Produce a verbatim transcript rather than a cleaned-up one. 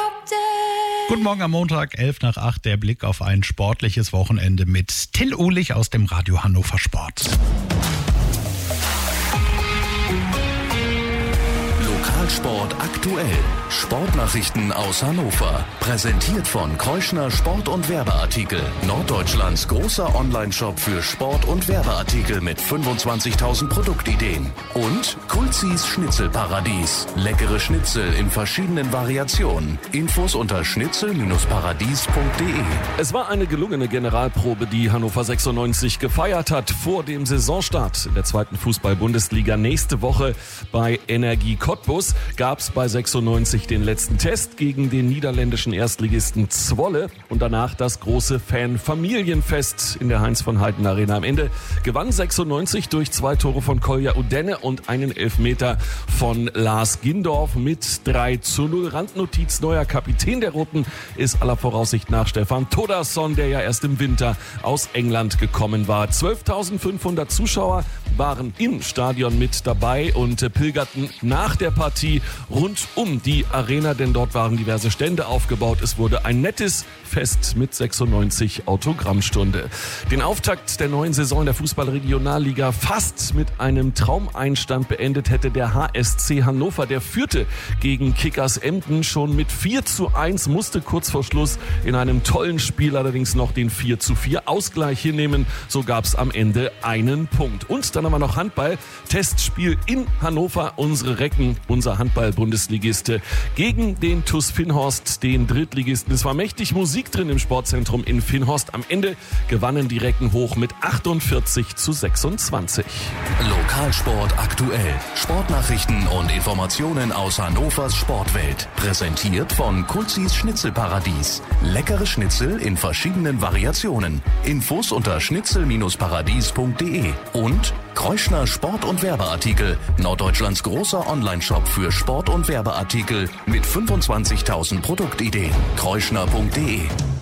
Guten Morgen am Montag, elf nach acht, der Blick auf ein sportliches Wochenende mit Till Uhlich aus dem Radio Hannover Sport. Lokalsport aktuell. Sportnachrichten aus Hannover. Präsentiert von Kreuschner Sport- und Werbeartikel. Norddeutschlands großer Onlineshop für Sport- und Werbeartikel mit fünfundzwanzigtausend Produktideen. Und Kulzis Schnitzelparadies. Leckere Schnitzel in verschiedenen Variationen. Infos unter schnitzel paradies punkt de. Es war eine gelungene Generalprobe, die Hannover sechsundneunzig gefeiert hat vor dem Saisonstart in der zweiten Fußball-Bundesliga. Nächste Woche bei Energie Cottbus gab es bei sechsundneunzig den letzten Test gegen den niederländischen Erstligisten Zwolle und danach das große Fan-Familienfest in der Heinz von Heiden Arena. Am Ende gewann sechsundneunzig durch zwei Tore von Kolja Udenne und einen Elfmeter von Lars Gindorf mit drei zu null. Randnotiz: neuer Kapitän der Roten ist aller Voraussicht nach Stefan Todasson, der ja erst im Winter aus England gekommen war. zwölftausendfünfhundert Zuschauer waren im Stadion mit dabei und pilgerten nach der Partie rund um die Arena, denn dort waren diverse Stände aufgebaut. Es wurde ein nettes Fest mit sechsundneunzig Autogrammstunde. Den Auftakt der neuen Saison der Fußball-Regionalliga fast mit einem Traumeinstand beendet hätte der H S C Hannover. Der führte gegen Kickers Emden schon mit vier zu eins, musste kurz vor Schluss in einem tollen Spiel allerdings noch den vier zu vier Ausgleich hinnehmen. So gab es am Ende einen Punkt. Und dann haben wir noch Handball. Testspiel in Hannover. Unsere Recken, unser Handball-Bundesligiste gegen den T U S Finnhorst, den Drittligisten. Es war mächtig Musik drin im Sportzentrum in Finnhorst. Am Ende gewannen die Recken hoch mit achtundvierzig zu sechsundzwanzig. Lokalsport aktuell. Sportnachrichten und Informationen aus Hannovers Sportwelt. Präsentiert von Kulzis Schnitzelparadies. Leckere Schnitzel in verschiedenen Variationen. Infos unter schnitzel paradies punkt de. Und Kreuschner Sport- und Werbeartikel. Norddeutschlands großer Onlineshop für Sport- und Werbeartikel mit fünfundzwanzigtausend Produktideen. kreuschner punkt de.